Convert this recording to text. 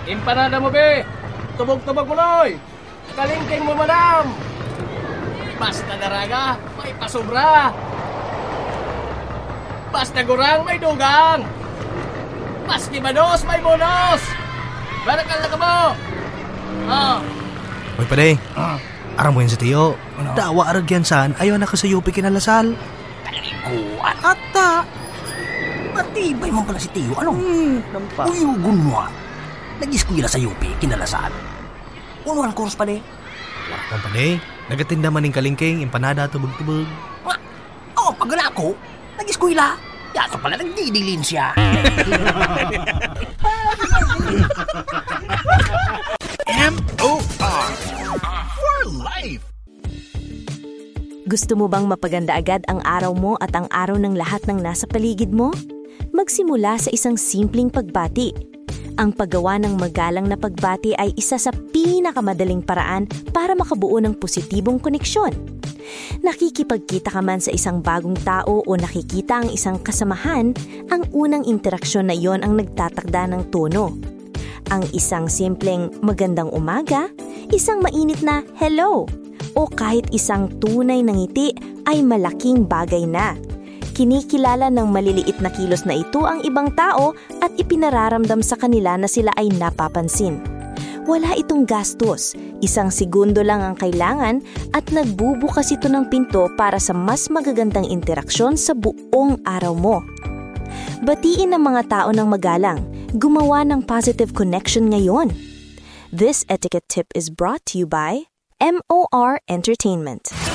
Empanada mo, be. Tubog-tubog mo, Noy. Kalingking mo, madam. Basta daraga, may pasobra. Basta gurang, may dugang. Basta manos, may bonus. Barakal na ka mo. Oh. Uy, pare. Aram mo yan si Tiyo. Dawa aragyan saan, ayaw na ka sa UP kinalasal. Talikuan. Ata. Matibay man pala si Tiyo. Ano? Uyugon mo. Nag-iskwila sa UP kinalasal. Unuan course pa de. Wala kang pare. Nagatinda man ng kalingking, empanada, tubog-tubog. Pag ako, nag-iskwila. Yato pala nagdidilin siya. M.O.R. For life! Gusto mo bang mapaganda agad ang araw mo at ang araw ng lahat ng nasa paligid mo? Magsimula sa isang simpleng pagbati. Ang paggawa ng magalang na pagbati ay isa sa pinakamadaling paraan para makabuo ng positibong koneksyon. Nakikipagkita ka man sa isang bagong tao o nakikita ang isang kasamahan, ang unang interaksyon na iyon ang nagtatakda ng tono. Ang isang simpleng magandang umaga, isang mainit na hello, o kahit isang tunay na ngiti ay malaking bagay na. Kinikilala ng maliliit na kilos na ito ang ibang tao at ipinararamdam sa kanila na sila ay napapansin. Wala itong gastos, isang segundo lang ang kailangan at nagbubukas ito ng pinto para sa mas magagandang interaksyon sa buong araw mo. Batiin ang mga tao ng magalang, gumawa ng positive connection ngayon. This etiquette tip is brought to you by MOR Entertainment.